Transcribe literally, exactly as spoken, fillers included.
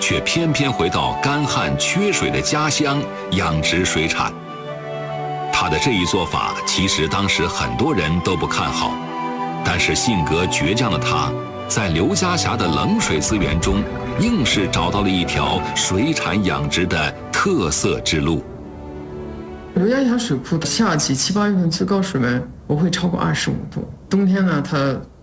却偏偏回到干旱缺水的家乡养殖水产。他的这一做法，其实当时很多人都不看好，但是性格倔强的他，在刘家峡的冷水资源中，硬是找到了一条水产养殖的特色之路。 刘家峡水库夏季七八月份最高水温不会超过二十五度，冬天呢，它